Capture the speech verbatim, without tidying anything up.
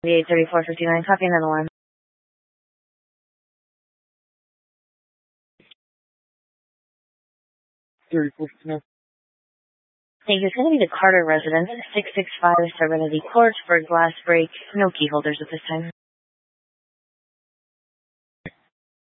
eight thirty-four fifty-nine, copy another one. thirty-four fifty-nine. Thank you. It's going to be the Carter residence, six six five Serenity Court for glass break. No key holders at this time.